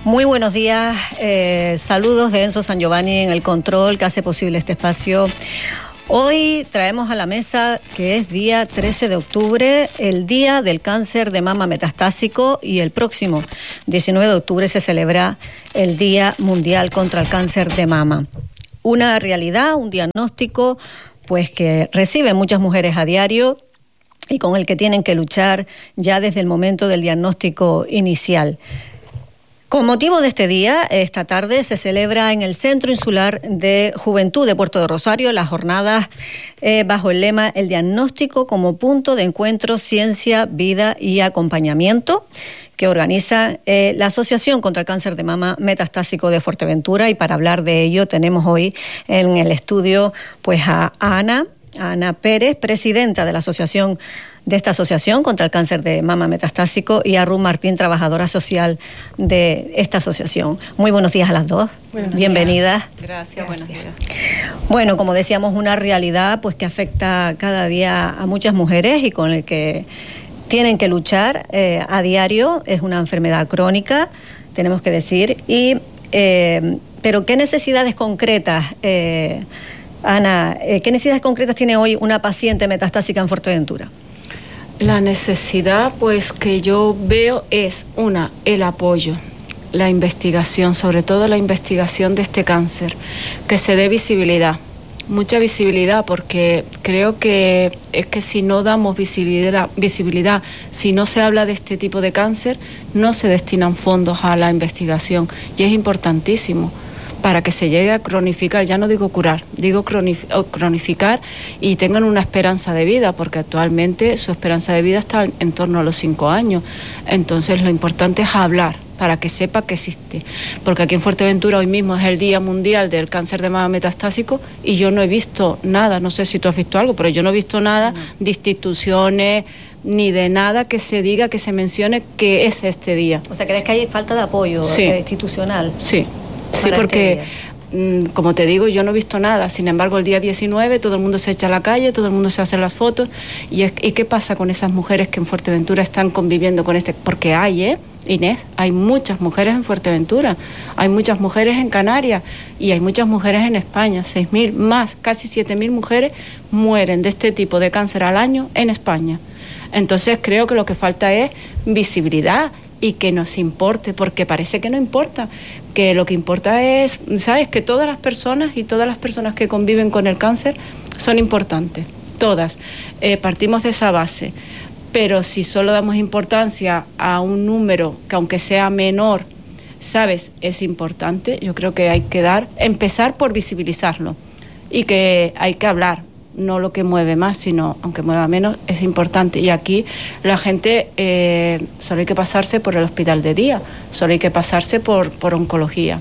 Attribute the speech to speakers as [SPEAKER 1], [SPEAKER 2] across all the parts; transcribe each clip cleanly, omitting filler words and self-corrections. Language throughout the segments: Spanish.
[SPEAKER 1] Muy buenos días, saludos de Enzo San Giovanni en el control que hace posible este espacio. Hoy traemos a la mesa que es día 13 de octubre, el Día del Cáncer de Mama Metastásico, y el próximo 19 de octubre se celebra el Día Mundial contra el Cáncer de Mama. Una realidad, un diagnóstico pues que reciben muchas mujeres a diario y con el que tienen que luchar ya desde el momento del diagnóstico inicial. Con motivo de este día, esta tarde se celebra en el Centro Insular de Juventud de Puerto de Rosario las jornadas bajo el lema El diagnóstico como punto de encuentro, ciencia, vida y acompañamiento, que organiza la Asociación contra el Cáncer de Mama Metastásico de Fuerteventura. Y para hablar de ello tenemos hoy en el estudio pues a Ana Pérez, presidenta de la asociación, de esta asociación contra el cáncer de mama metastásico, y a Ruth Martín, trabajadora social de esta asociación. Muy buenos días a las dos. Bienvenidas.
[SPEAKER 2] Gracias, buenos días.
[SPEAKER 1] Bueno, como decíamos, una realidad pues que afecta cada día a muchas mujeres y con el que tienen que luchar a diario. Es una enfermedad crónica, tenemos que decir, pero ¿qué necesidades concretas, Ana, qué necesidades concretas tiene hoy una paciente metastásica en Fuerteventura?
[SPEAKER 2] La necesidad pues que yo veo es el apoyo, la investigación, sobre todo la investigación de este cáncer, que se dé visibilidad, mucha visibilidad, porque creo que es que si no damos visibilidad, si no se habla de este tipo de cáncer, no se destinan fondos a la investigación, y es importantísimo para que se llegue a cronificar, ya no digo curar, digo cronificar y tengan una esperanza de vida, porque actualmente su esperanza de vida está en torno a los 5 años. Entonces lo importante es hablar para que sepa que existe, porque aquí en Fuerteventura hoy mismo es el Día Mundial del Cáncer de Mama Metastásico y yo no he visto nada, no sé si tú has visto algo, pero yo no he visto nada de instituciones ni de nada que se diga, que se mencione que es este día.
[SPEAKER 1] O sea, ¿crees que hay falta de apoyo institucional?
[SPEAKER 2] Sí. Sí, porque, como te digo, yo no he visto nada. Sin embargo, el día 19 todo el mundo se echa a la calle, todo el mundo se hace las fotos. ¿Y qué pasa con esas mujeres que en Fuerteventura están conviviendo con este? Porque hay, Inés, hay muchas mujeres en Fuerteventura, hay muchas mujeres en Canarias y hay muchas mujeres en España. 6.000 más, casi 7.000 mujeres mueren de este tipo de cáncer al año en España. Entonces creo que lo que falta es visibilidad y que nos importe, porque parece que no importa, que lo que importa es, ¿sabes?, que todas las personas que conviven con el cáncer son importantes, todas. Partimos de esa base, pero si solo damos importancia a un número que aunque sea menor, ¿sabes?, es importante, yo creo que hay que empezar por visibilizarlo y que hay que hablar. No lo que mueve más, sino aunque mueva menos, es importante. Y aquí la gente solo hay que pasarse por el hospital de día, solo hay que pasarse por oncología.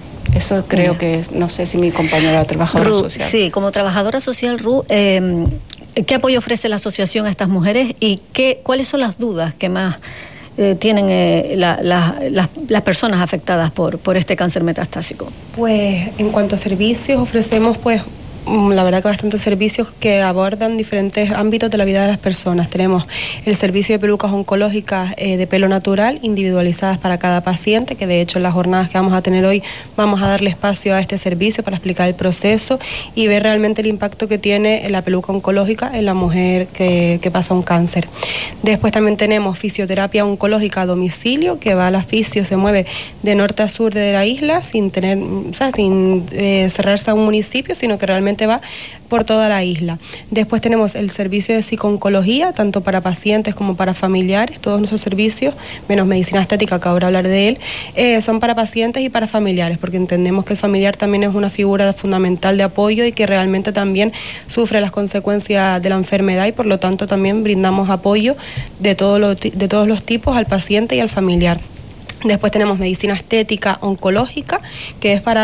[SPEAKER 2] Eso creo que, no sé si mi compañera trabajadora social. Sí,
[SPEAKER 1] como trabajadora social, Ruth, ¿qué apoyo ofrece la asociación a estas mujeres y cuáles son las dudas que más tienen las personas afectadas por este cáncer metastásico?
[SPEAKER 3] Pues en cuanto a servicios, ofrecemos la verdad que bastantes servicios que abordan diferentes ámbitos de la vida de las personas. Tenemos el servicio de pelucas oncológicas de pelo natural, individualizadas para cada paciente, que de hecho en las jornadas que vamos a tener hoy vamos a darle espacio a este servicio para explicar el proceso y ver realmente el impacto que tiene la peluca oncológica en la mujer que pasa un cáncer. Después también tenemos fisioterapia oncológica a domicilio, que va a la fisio, se mueve de norte a sur de la isla sin cerrarse a un municipio, sino que realmente va por toda la isla. Después tenemos el servicio de psicooncología, tanto para pacientes como para familiares. Todos nuestros servicios, menos medicina estética, que ahora hablaré de él, son para pacientes y para familiares, porque entendemos que el familiar también es una figura fundamental de apoyo y que realmente también sufre las consecuencias de la enfermedad, y por lo tanto también brindamos apoyo de todos los tipos al paciente y al familiar. Después tenemos medicina estética oncológica, que es para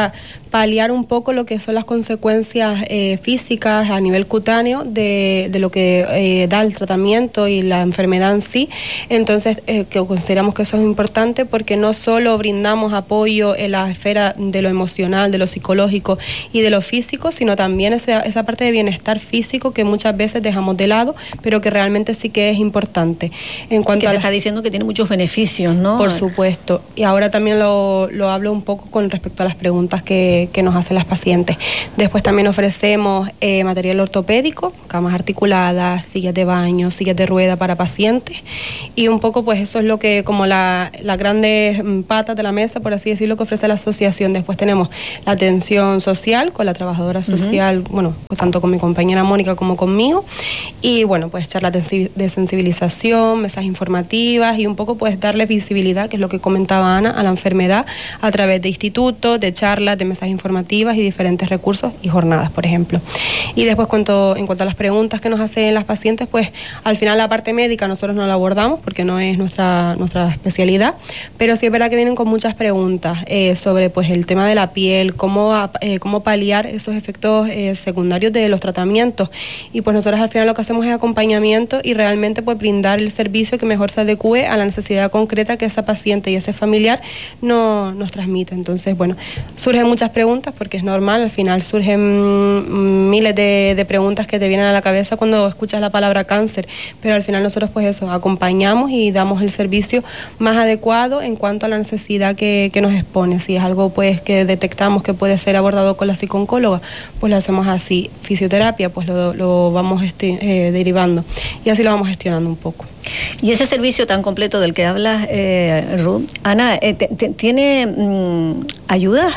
[SPEAKER 3] paliar un poco lo que son las consecuencias físicas a nivel cutáneo de lo que da el tratamiento y la enfermedad en sí. Entonces, que consideramos que eso es importante porque no solo brindamos apoyo en la esfera de lo emocional, de lo psicológico y de lo físico, sino también esa parte de bienestar físico que muchas veces dejamos de lado, pero que realmente sí que es importante. En cuanto
[SPEAKER 1] que se está diciendo que tiene muchos beneficios, ¿no?
[SPEAKER 3] Por supuesto. Y ahora también lo hablo un poco con respecto a las preguntas que nos hacen las pacientes. Después también ofrecemos material ortopédico, camas articuladas, sillas de baño, sillas de rueda para pacientes. Y un poco pues eso es lo que, como las grandes patas de la mesa, por así decirlo, que ofrece la asociación. Después tenemos la atención social con la trabajadora social, bueno, pues tanto con mi compañera Mónica como conmigo. Y bueno, pues charlas de sensibilización, mesas informativas y un poco pues darle visibilidad, que es lo que comentaba Ana, a la enfermedad a través de institutos, de charlas, de mesas informativas y diferentes recursos y jornadas, por ejemplo. Y después en cuanto a las preguntas que nos hacen las pacientes, pues al final la parte médica nosotros no la abordamos porque no es nuestra especialidad, pero sí es verdad que vienen con muchas preguntas sobre pues el tema de la piel, cómo paliar esos efectos secundarios de los tratamientos. Y pues nosotros al final lo que hacemos es acompañamiento y realmente pues brindar el servicio que mejor se adecue a la necesidad concreta que esa paciente y ese familiar nos transmite. Entonces, bueno, surgen muchas preguntas porque es normal, al final surgen miles de preguntas que te vienen a la cabeza cuando escuchas la palabra cáncer, pero al final nosotros pues eso, acompañamos y damos el servicio más adecuado en cuanto a la necesidad que nos expone. Si es algo pues que detectamos que puede ser abordado con la psicooncóloga, pues lo hacemos así. Fisioterapia, pues lo vamos derivando y así lo vamos gestionando un poco.
[SPEAKER 1] Y ese servicio tan completo del que hablas, Ruth, Ana, ¿tiene ayudas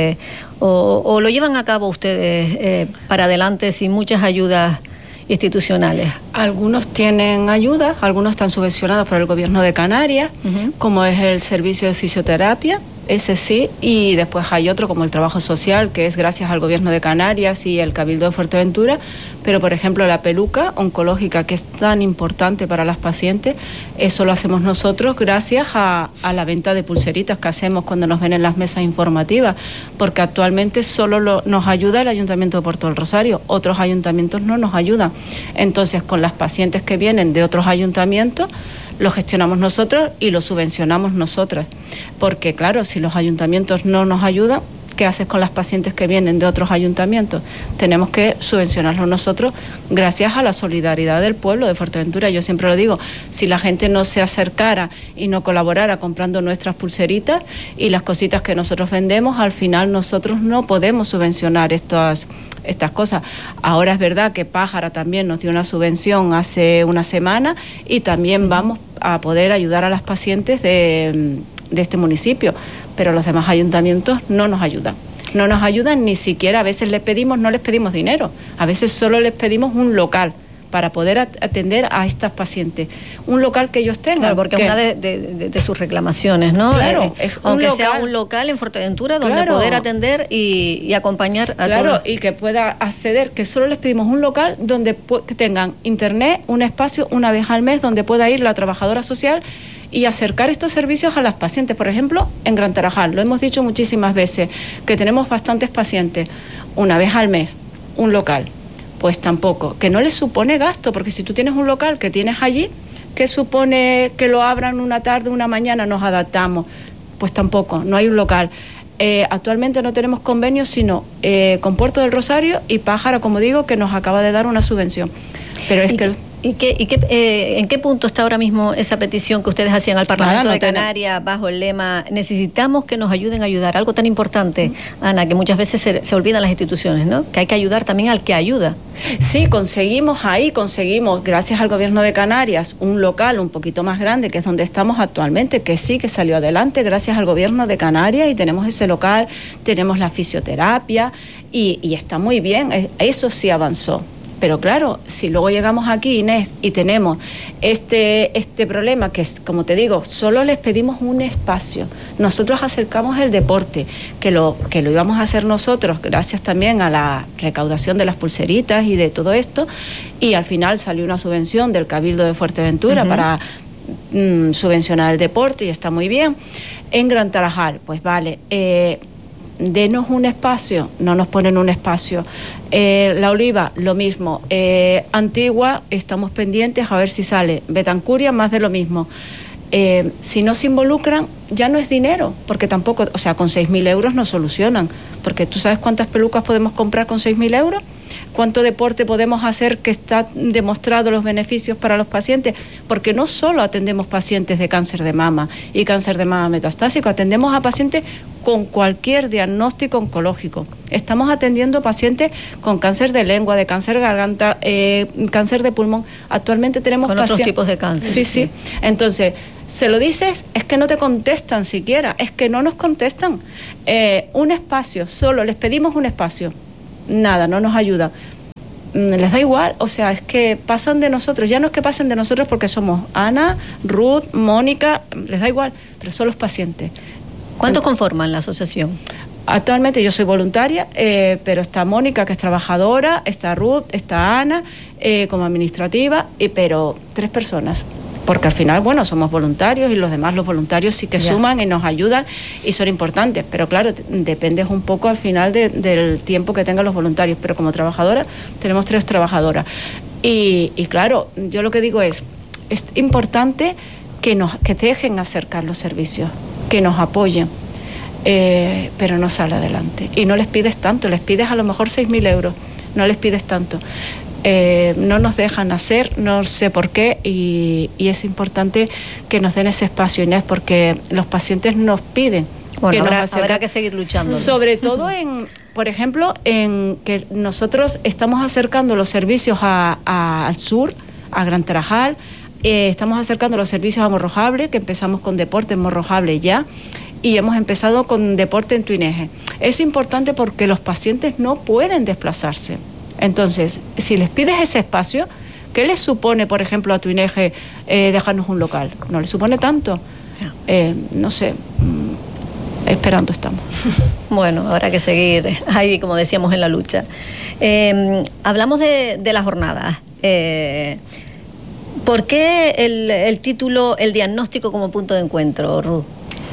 [SPEAKER 1] o lo llevan a cabo ustedes para adelante sin muchas ayudas institucionales?
[SPEAKER 2] Algunos tienen ayuda, algunos están subvencionados por el Gobierno de Canarias, como es el servicio de fisioterapia, ese sí, y después hay otro como el trabajo social, que es gracias al Gobierno de Canarias y el Cabildo de Fuerteventura, pero por ejemplo la peluca oncológica, que es tan importante para las pacientes, eso lo hacemos nosotros gracias a la venta de pulseritas que hacemos cuando nos ven en las mesas informativas, porque actualmente solo nos ayuda el Ayuntamiento de Puerto del Rosario, otros ayuntamientos no nos ayudan. Entonces, con las pacientes que vienen de otros ayuntamientos, lo gestionamos nosotros y lo subvencionamos nosotras, porque claro, si los ayuntamientos no nos ayudan, ¿qué haces con las pacientes que vienen de otros ayuntamientos? Tenemos que subvencionarlo nosotros gracias a la solidaridad del pueblo de Fuerteventura. Yo siempre lo digo, si la gente no se acercara y no colaborara comprando nuestras pulseritas y las cositas que nosotros vendemos, al final nosotros no podemos subvencionar estas cosas. Ahora es verdad que Pájara también nos dio una subvención hace una semana y también vamos a poder ayudar a las pacientes de este municipio, pero los demás ayuntamientos no nos ayudan. No nos ayudan, ni siquiera a veces no les pedimos dinero, a veces solo les pedimos un local para poder atender a estas pacientes. Un local que ellos tengan.
[SPEAKER 1] Claro, porque es una de sus reclamaciones, ¿no?
[SPEAKER 2] Claro,
[SPEAKER 1] aunque sea un local en Fuerteventura donde poder atender y acompañar a todos.
[SPEAKER 2] Claro, y que pueda acceder, que solo les pedimos un local donde que tengan internet, un espacio una vez al mes donde pueda ir la trabajadora social y acercar estos servicios a las pacientes. Por ejemplo, en Gran Tarajal, lo hemos dicho muchísimas veces, que tenemos bastantes pacientes, una vez al mes, un local. Pues tampoco, que no les supone gasto, porque si tú tienes un local que tienes allí, ¿qué supone que lo abran una tarde, una mañana, nos adaptamos? Pues tampoco, no hay un local. Actualmente no tenemos convenios, sino con Puerto del Rosario y Pájara, como digo, que nos acaba de dar una subvención. Pero es que...
[SPEAKER 1] ¿En qué punto está ahora mismo esa petición que ustedes hacían al Parlamento de Canarias bajo el lema necesitamos que nos ayuden a ayudar? Algo tan importante, Ana, que muchas veces se olvidan las instituciones, ¿no? Que hay que ayudar también al que ayuda.
[SPEAKER 2] Sí, conseguimos, gracias al Gobierno de Canarias, un local un poquito más grande, que es donde estamos actualmente, que sí, que salió adelante gracias al Gobierno de Canarias, y tenemos ese local, tenemos la fisioterapia, y está muy bien, eso sí avanzó. Pero claro, si luego llegamos aquí, Inés, y tenemos este problema, que es, como te digo, solo les pedimos un espacio. Nosotros acercamos el deporte, que lo íbamos a hacer nosotros, gracias también a la recaudación de las pulseritas y de todo esto, y al final salió una subvención del Cabildo de Fuerteventura para subvencionar el deporte, y está muy bien. En Gran Tarajal, pues vale, denos un espacio, no nos ponen un espacio. La Oliva, lo mismo. Antigua, estamos pendientes a ver si sale. Betancuria, más de lo mismo. Si no se involucran, ya no es dinero, porque tampoco, o sea, con 6.000 euros no solucionan, porque tú sabes cuántas pelucas podemos comprar con 6.000 euros, cuánto deporte podemos hacer que está demostrado los beneficios para los pacientes, porque no solo atendemos pacientes de cáncer de mama y cáncer de mama metastásico, atendemos a pacientes con cualquier diagnóstico oncológico. Estamos atendiendo pacientes con cáncer de lengua, de cáncer de garganta, cáncer de pulmón. Actualmente tenemos
[SPEAKER 1] con otros tipos de cáncer.
[SPEAKER 2] Sí, sí. Entonces, se lo dices, es que no te contestan siquiera, es que no nos contestan. Un espacio, solo les pedimos un espacio. Nada, no nos ayuda. Les da igual, o sea, es que pasan de nosotros, ya no es que pasen de nosotros porque somos Ana, Ruth, Mónica, les da igual, pero son los pacientes.
[SPEAKER 1] ¿Cuántos conforman la asociación?
[SPEAKER 2] Actualmente yo soy voluntaria, pero está Mónica, que es trabajadora, está Ruth, está Ana, como administrativa, pero 3 personas. Porque al final, bueno, somos voluntarios y los demás, los voluntarios sí que suman y nos ayudan y son importantes, pero claro, dependes un poco al final del tiempo que tengan los voluntarios, pero como trabajadora tenemos 3 trabajadoras y claro, yo lo que digo es importante que te dejen acercar los servicios, que nos apoyen, pero no sale adelante y no les pides tanto, les pides a lo mejor 6.000 euros, no les pides tanto. No nos dejan hacer, no sé por qué, y es importante que nos den ese espacio, Inés, porque los pacientes nos piden.
[SPEAKER 1] Bueno, habrá que seguir luchando.
[SPEAKER 2] Sobre todo por ejemplo, en que nosotros estamos acercando los servicios al sur, a Gran Tarajal, estamos acercando los servicios a Morrojable, que empezamos con deporte en Morrojable ya, y hemos empezado con deporte en Tuineje. Es importante porque los pacientes no pueden desplazarse. Entonces, si les pides ese espacio, ¿qué les supone, por ejemplo, a Tuineje dejarnos un local? No les supone tanto. No sé, esperando estamos.
[SPEAKER 1] Bueno, habrá que seguir ahí, como decíamos, en la lucha. Hablamos de la jornada. ¿Por qué el título, el diagnóstico como punto de encuentro, Ruth?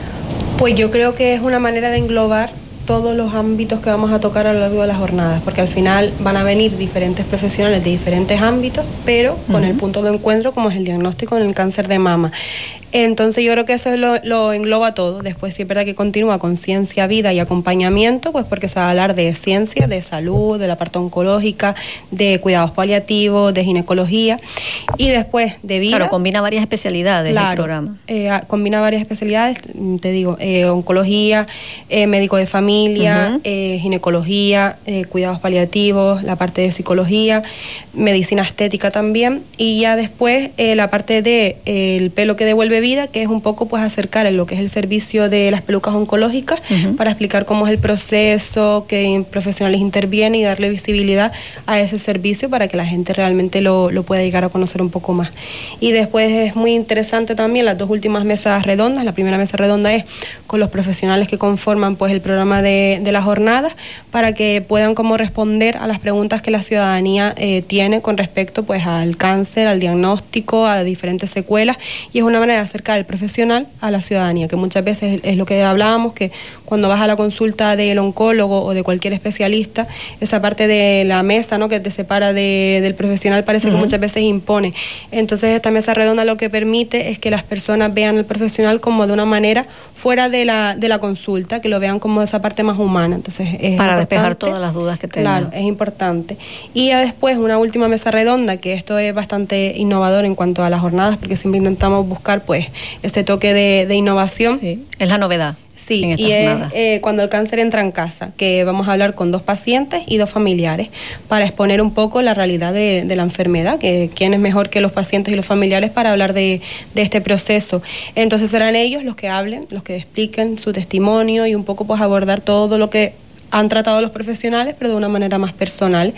[SPEAKER 3] Pues yo creo que es una manera de englobar todos los ámbitos que vamos a tocar a lo largo de las jornadas, porque al final van a venir diferentes profesionales de diferentes ámbitos, pero con el punto de encuentro como es el diagnóstico en el cáncer de mama. Entonces yo creo que eso lo engloba todo. Después sí es verdad que continúa con ciencia, vida y acompañamiento, pues porque se va a hablar de ciencia, de salud, de la parte oncológica, de cuidados paliativos, de ginecología y después de vida.
[SPEAKER 1] Claro, combina varias especialidades el programa.
[SPEAKER 3] Combina varias especialidades, te digo, oncología, médico de familia, ginecología, cuidados paliativos, la parte de psicología, medicina estética también, y ya después la parte de el pelo que devuelve vida, que es un poco pues acercar en lo que es el servicio de las pelucas oncológicas para explicar cómo es el proceso, qué profesionales intervienen y darle visibilidad a ese servicio para que la gente realmente lo pueda llegar a conocer un poco más. Y después es muy interesante también las 2 últimas mesas redondas. La primera mesa redonda es con los profesionales que conforman pues el programa de las jornadas para que puedan como responder a las preguntas que la ciudadanía tiene con respecto pues al cáncer, al diagnóstico, a diferentes secuelas, y es una manera de acercar al profesional a la ciudadanía, que muchas veces es lo que hablábamos, que cuando vas a la consulta del oncólogo o de cualquier especialista, esa parte de la mesa, ¿no?, que te separa del profesional parece que muchas veces impone. Entonces esta mesa redonda lo que permite es que las personas vean al profesional como de una manera fuera de la consulta, que lo vean como esa parte más humana. Entonces es
[SPEAKER 1] para despejar todas las dudas que tengan.
[SPEAKER 3] Claro, es importante. Y ya después una última mesa redonda, que esto es bastante innovador en cuanto a las jornadas, porque siempre intentamos buscar pues este toque de innovación.
[SPEAKER 1] Sí, es la novedad.
[SPEAKER 3] Sí, y es cuando el cáncer entra en casa, que vamos a hablar con 2 pacientes y 2 familiares para exponer un poco la realidad de la enfermedad, que quién es mejor que los pacientes y los familiares para hablar de este proceso. Entonces serán ellos los que hablen, los que expliquen su testimonio y un poco pues abordar todo lo que han tratado los profesionales, pero de una manera más personal.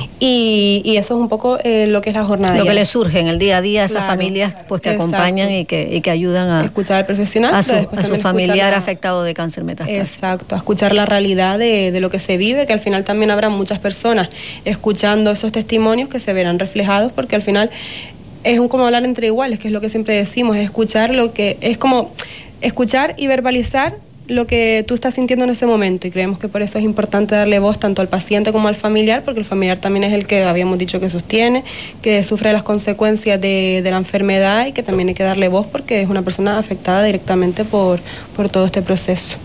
[SPEAKER 3] Y eso es un poco lo que es la jornada.
[SPEAKER 1] Lo que les surge en el día a día a esas familias pues que acompañan y que ayudan a
[SPEAKER 3] escuchar al profesional,
[SPEAKER 1] a su familiar afectado de cáncer metastásico.
[SPEAKER 3] Exacto, a escuchar la realidad de lo que se vive, que al final también habrá muchas personas escuchando esos testimonios que se verán reflejados, porque al final es como hablar entre iguales, que es lo que siempre decimos, es escuchar lo que es como escuchar y verbalizar lo que tú estás sintiendo en ese momento, y creemos que por eso es importante darle voz tanto al paciente como al familiar, porque el familiar también es el que habíamos dicho que sostiene, que sufre las consecuencias de la enfermedad, y que también hay que darle voz porque es una persona afectada directamente por todo este proceso.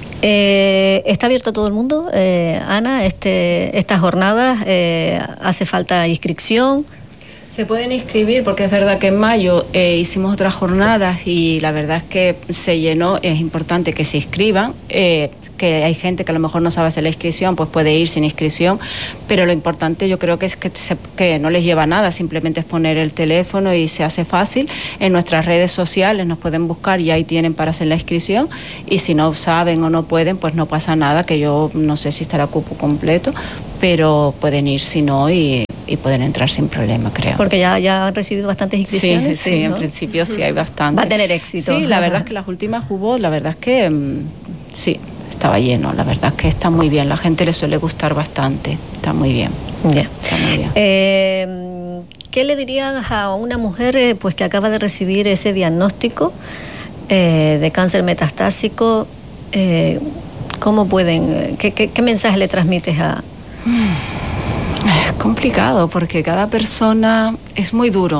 [SPEAKER 1] ¿Está abierto a todo el mundo, Ana, estas jornadas? ¿Hace falta inscripción?
[SPEAKER 2] Se pueden inscribir porque es verdad que en mayo hicimos otras jornadas y la verdad es que se llenó. Es importante que se inscriban, que hay gente que a lo mejor no sabe hacer la inscripción, pues puede ir sin inscripción, pero lo importante yo creo que es que no les lleva nada, simplemente es poner el teléfono y se hace fácil. En nuestras redes sociales nos pueden buscar y ahí tienen para hacer la inscripción, y si no saben o no pueden, pues no pasa nada, que yo no sé si estará cupo completo, pero pueden ir si no y pueden entrar sin problema, creo.
[SPEAKER 1] Porque ya han recibido bastantes inscripciones.
[SPEAKER 2] Sí,
[SPEAKER 1] ¿no?
[SPEAKER 2] En principio sí hay bastante.
[SPEAKER 1] Va a tener éxito.
[SPEAKER 2] Sí, la verdad es que las últimas hubo, la verdad es que sí, estaba lleno, la verdad es que está muy bien, la gente le suele gustar bastante, está muy bien.
[SPEAKER 1] Yeah.
[SPEAKER 2] Está muy bien.
[SPEAKER 1] ¿Qué le dirían a una mujer pues que acaba de recibir ese diagnóstico de cáncer metastásico? ¿Cómo pueden, qué mensaje le transmites a...?
[SPEAKER 2] Es complicado porque cada persona es muy duro.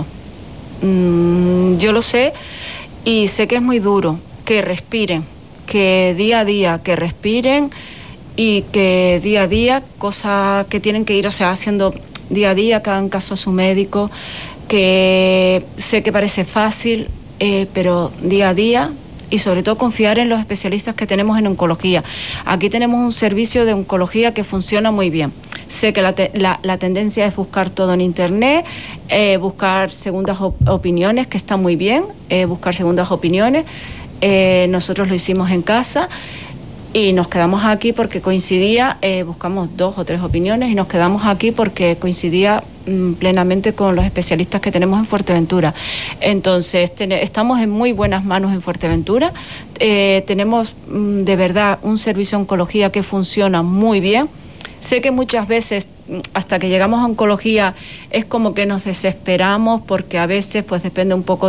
[SPEAKER 2] Yo lo sé y sé que es muy duro. Que respiren, que día a día, que respiren y que día a día, cosas que tienen que ir, o sea, haciendo día a día, que hagan caso a su médico, que sé que parece fácil, pero día a día. Y sobre todo confiar en los especialistas que tenemos en oncología. Aquí tenemos un servicio de oncología que funciona muy bien. Sé que la tendencia es buscar todo en internet, buscar segundas opiniones, que está muy bien, buscar segundas opiniones. Nosotros lo hicimos en casa y nos quedamos aquí porque coincidía, buscamos 2 o 3 opiniones y nos quedamos aquí porque coincidía plenamente con los especialistas que tenemos en Fuerteventura. Entonces estamos en muy buenas manos en Fuerteventura. Tenemos de verdad un servicio de oncología que funciona muy bien. Sé que muchas veces hasta que llegamos a oncología es como que nos desesperamos porque a veces pues depende un poco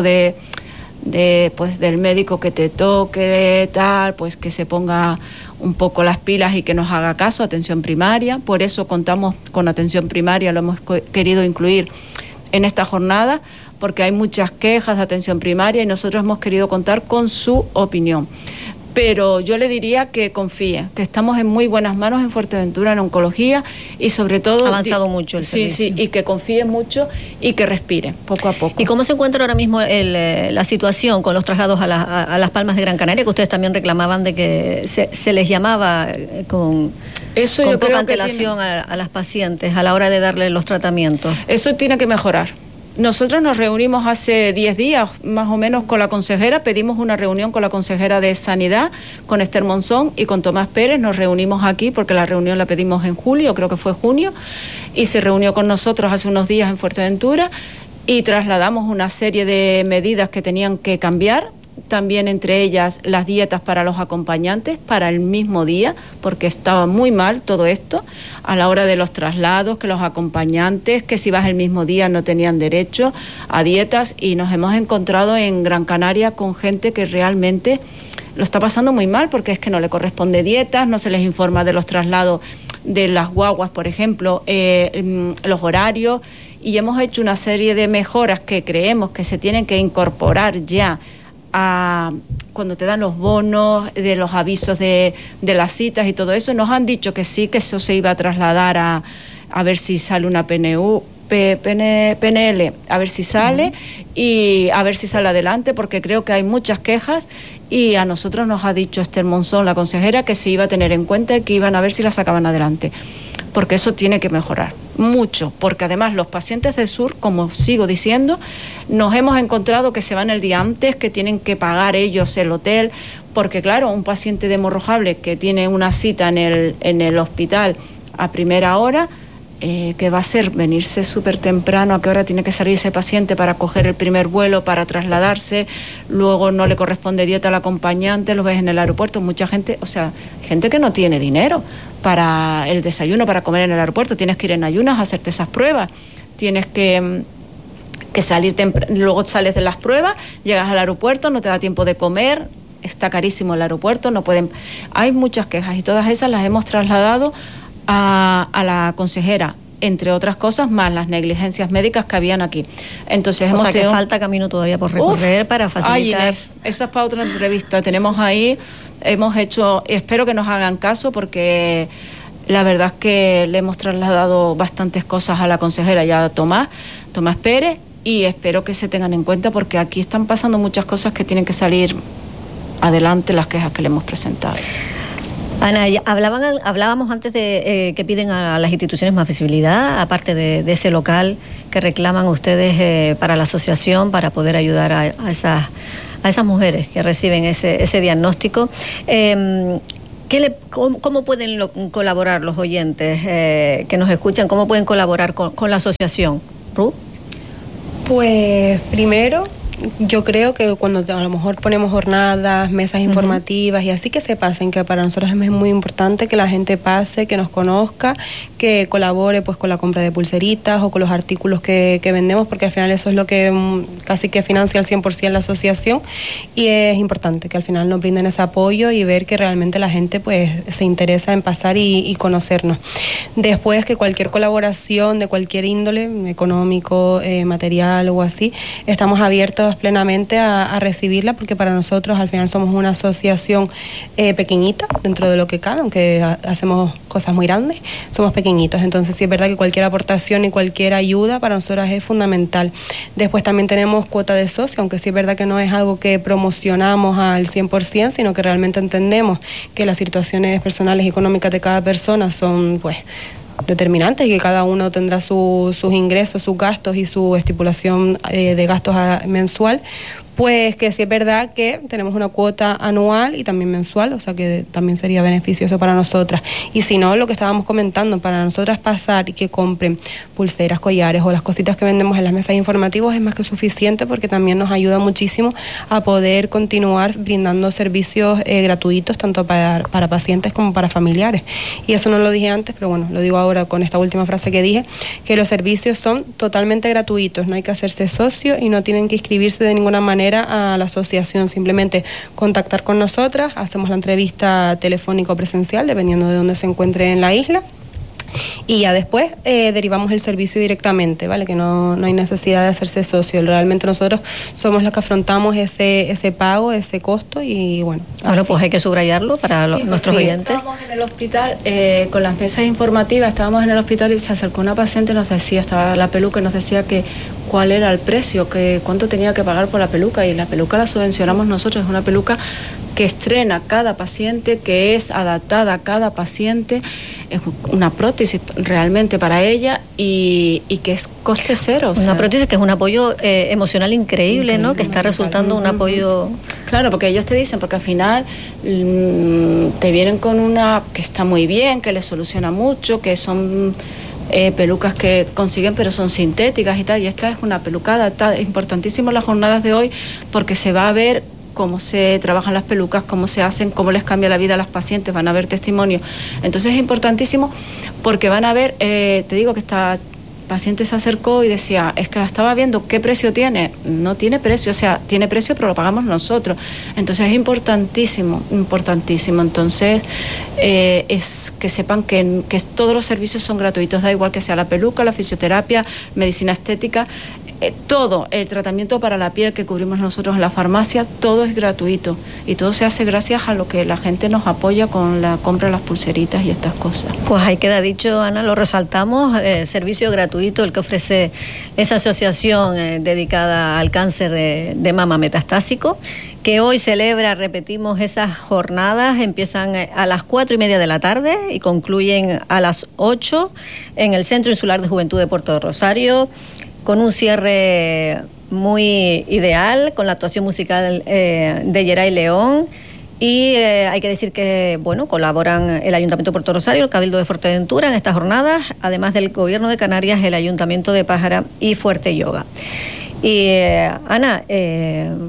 [SPEAKER 2] pues del médico que te toque, tal, pues que se ponga un poco las pilas y que nos haga caso, atención primaria. Por eso contamos con atención primaria, lo hemos querido incluir en esta jornada, porque hay muchas quejas de atención primaria y nosotros hemos querido contar con su opinión. Pero yo le diría que confíe, que estamos en muy buenas manos en Fuerteventura en oncología y sobre todo...
[SPEAKER 1] Ha avanzado mucho el servicio.
[SPEAKER 2] Sí, y que confíe mucho y que respire poco a poco.
[SPEAKER 1] ¿Y cómo se encuentra ahora mismo la situación con los traslados a Las Palmas de Gran Canaria, que ustedes también reclamaban de que se les llamaba con poca antelación a las pacientes a la hora de darle los tratamientos?
[SPEAKER 2] Eso tiene que mejorar. Nosotros nos reunimos hace 10 días, más o menos, con la consejera, pedimos una reunión con la consejera de Sanidad, con Esther Monzón y con Tomás Pérez. Nos reunimos aquí porque la reunión la pedimos en julio, creo que fue junio, y se reunió con nosotros hace unos días en Fuerteventura y trasladamos una serie de medidas que tenían que cambiar. También entre ellas las dietas para los acompañantes para el mismo día, porque estaba muy mal todo esto a la hora de los traslados, que los acompañantes, que si vas el mismo día no tenían derecho a dietas, y nos hemos encontrado en Gran Canaria con gente que realmente lo está pasando muy mal porque es que no le corresponde dietas, no se les informa de los traslados de las guaguas, por ejemplo, los horarios, y hemos hecho una serie de mejoras que creemos que se tienen que incorporar ya cuando te dan los bonos, de los avisos de las citas y todo eso. Nos han dicho que sí, que eso se iba a trasladar a ver si sale una PNL, a ver si sale y a ver si sale adelante, porque creo que hay muchas quejas, y a nosotros nos ha dicho Esther Monzón, la consejera, que se iba a tener en cuenta y que iban a ver si la sacaban adelante, porque eso tiene que mejorar mucho, porque además los pacientes del sur, como sigo diciendo, nos hemos encontrado que se van el día antes, que tienen que pagar ellos el hotel, porque claro, un paciente de hemorrojable que tiene una cita en el hospital a primera hora, que va a ser venirse súper temprano, a qué hora tiene que salir ese paciente para coger el primer vuelo, para trasladarse, luego no le corresponde dieta al acompañante, lo ves en el aeropuerto, mucha gente, o sea, gente que no tiene dinero para el desayuno, para comer en el aeropuerto, tienes que ir en ayunas a hacerte esas pruebas, tienes que salir temprano, luego sales de las pruebas, llegas al aeropuerto, no te da tiempo de comer, está carísimo el aeropuerto, no pueden. Hay muchas quejas y todas esas las hemos trasladado a la consejera, entre otras cosas, más las negligencias médicas que habían aquí. Entonces
[SPEAKER 1] o sea, que falta camino todavía por recorrer para facilitar.
[SPEAKER 2] Ay, Inés, esa es para otra entrevista. Tenemos ahí, hemos hecho, espero que nos hagan caso, porque la verdad es que le hemos trasladado bastantes cosas a la consejera y a Tomás Pérez, y espero que se tengan en cuenta, porque aquí están pasando muchas cosas que tienen que salir adelante, las quejas que le hemos presentado.
[SPEAKER 1] Ana, hablábamos antes de que piden a las instituciones más visibilidad, aparte de ese local que reclaman ustedes para la asociación, para poder ayudar a esas mujeres que reciben ese diagnóstico. ¿Cómo pueden colaborar los oyentes que nos escuchan? ¿Cómo pueden colaborar con la asociación? ¿Ruth?
[SPEAKER 3] Pues primero, yo creo que cuando a lo mejor ponemos jornadas, mesas informativas y así, que se pasen, que para nosotros es muy importante que la gente pase, que nos conozca, que colabore pues con la compra de pulseritas o con los artículos que vendemos, porque al final eso es lo que casi que financia al 100% la asociación, y es importante que al final nos brinden ese apoyo y ver que realmente la gente pues se interesa en pasar y conocernos. Después, que cualquier colaboración de cualquier índole, económico, material o así, estamos abiertos plenamente a recibirla, porque para nosotros al final somos una asociación pequeñita dentro de lo que cabe, aunque hacemos cosas muy grandes, somos pequeñitos. Entonces sí es verdad que cualquier aportación y cualquier ayuda para nosotros es fundamental. Después también tenemos cuota de socio, aunque sí es verdad que no es algo que promocionamos al 100%, sino que realmente entendemos que las situaciones personales y económicas de cada persona son pues determinantes, y que cada uno tendrá sus ingresos, sus gastos y su estipulación de gastos mensual. Pues que sí es verdad que tenemos una cuota anual y también mensual, o sea que también sería beneficioso para nosotras. Y si no, lo que estábamos comentando, para nosotras pasar y que compren pulseras, collares o las cositas que vendemos en las mesas informativas es más que suficiente, porque también nos ayuda muchísimo a poder continuar brindando servicios gratuitos, tanto para pacientes como para familiares. Y eso no lo dije antes, pero bueno, lo digo ahora con esta última frase que dije, que los servicios son totalmente gratuitos, no hay que hacerse socio y no tienen que inscribirse de ninguna manera a la asociación, simplemente contactar con nosotras, hacemos la entrevista telefónica o presencial, dependiendo de dónde se encuentre en la isla, y ya después derivamos el servicio directamente, ¿vale? Que no hay necesidad de hacerse socio. Realmente nosotros somos los que afrontamos ese pago, ese costo, y bueno.
[SPEAKER 1] Bueno, pues hay que subrayarlo para nuestros oyentes.
[SPEAKER 2] Estábamos en el hospital con las mesas informativas, estábamos en el hospital y se acercó una paciente y nos decía, estaba la peluca, y nos decía que cuál era el precio, que cuánto tenía que pagar por la peluca, y la peluca la subvencionamos nosotros. Es una peluca que estrena cada paciente, que es adaptada a cada paciente, es una prótesis realmente para ella, y que es coste cero.
[SPEAKER 1] Una prótesis que es un apoyo emocional increíble, ¿no? Que está resultando un apoyo.
[SPEAKER 2] Claro, porque ellos te dicen, porque al final te vienen con una que está muy bien, que les soluciona mucho, que son pelucas que consiguen, pero son sintéticas y tal, y esta es una peluca adaptada. Es importantísimo las jornadas de hoy, porque se va a ver cómo se trabajan las pelucas, cómo se hacen, cómo les cambia la vida a las pacientes, van a ver testimonios. Entonces es importantísimo, porque van a ver, te digo que esta paciente se acercó y decía, es que la estaba viendo, ¿qué precio tiene? No tiene precio, o sea, tiene precio, pero lo pagamos nosotros. Entonces es importantísimo. Entonces es que sepan que todos los servicios son gratuitos, da igual que sea la peluca, la fisioterapia, medicina estética, todo el tratamiento para la piel que cubrimos nosotros en la farmacia, todo es gratuito, y todo se hace gracias a lo que la gente nos apoya con la compra de las pulseritas y estas cosas.
[SPEAKER 1] Pues ahí queda dicho, Ana, lo resaltamos, servicio gratuito el que ofrece esa asociación dedicada al cáncer de mama metastásico, que hoy celebra, repetimos, esas jornadas. Empiezan a las 4:30 de la tarde y concluyen a las 8 en el Centro Insular de Juventud de Puerto de Rosario, con un cierre muy ideal, con la actuación musical de Geray León. Y hay que decir que, bueno, colaboran el Ayuntamiento de Puerto Rosario, el Cabildo de Fuerteventura en estas jornadas, además del Gobierno de Canarias, el Ayuntamiento de Pájara y Fuerte Yoga. Y Ana,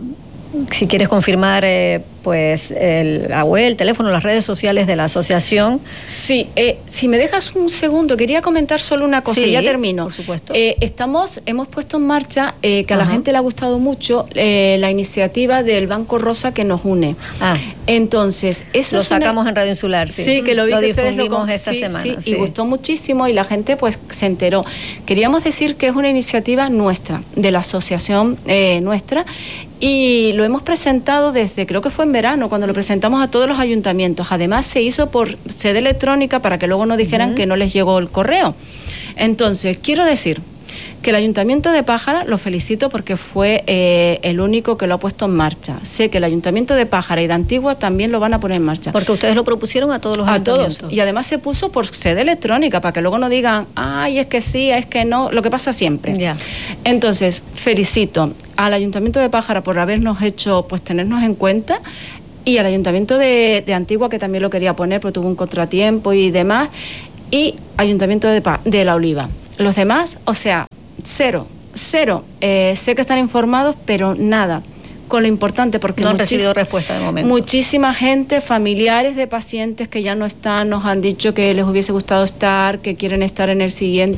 [SPEAKER 1] si quieres confirmar pues la web, el teléfono, las redes sociales de la asociación.
[SPEAKER 2] Sí, si me dejas un segundo, quería comentar solo una cosa,
[SPEAKER 1] sí,
[SPEAKER 2] ya termino.
[SPEAKER 1] Por supuesto.
[SPEAKER 2] Hemos puesto en marcha, que a la gente le ha gustado mucho, la iniciativa del Banco Rosa que nos une. Entonces, eso
[SPEAKER 1] lo sacamos en Radio Insular, sí.
[SPEAKER 2] Sí, que lo
[SPEAKER 1] difundimos esta semana.
[SPEAKER 2] Sí, y gustó muchísimo y la gente pues se enteró. Queríamos decir que es una iniciativa nuestra, de la asociación nuestra, y lo hemos presentado desde, creo que fue en verano, cuando lo presentamos a todos los ayuntamientos. Además se hizo por sede electrónica para que luego no dijeran que no les llegó el correo. Entonces, quiero decir que el Ayuntamiento de Pájara lo felicito porque fue el único que lo ha puesto en marcha. Sé que el Ayuntamiento de Pájara y de Antigua también lo van a poner en marcha.
[SPEAKER 1] Porque ustedes lo propusieron a todos los ayuntamientos.
[SPEAKER 2] Todos. Y además se puso por sede electrónica para que luego no digan, ay, es que sí, es que no, lo que pasa siempre.
[SPEAKER 1] Ya.
[SPEAKER 2] Entonces, felicito al Ayuntamiento de Pájara por habernos hecho, pues tenernos en cuenta, y al Ayuntamiento de Antigua, que también lo quería poner, pero tuvo un contratiempo y demás, y Ayuntamiento de La Oliva. Los demás, o sea, cero. Sé que están informados, pero nada. Con lo importante, porque
[SPEAKER 1] no han recibido respuesta de momento.
[SPEAKER 2] Muchísima gente, familiares de pacientes que ya no están, nos han dicho que les hubiese gustado estar, que quieren estar en el siguiente.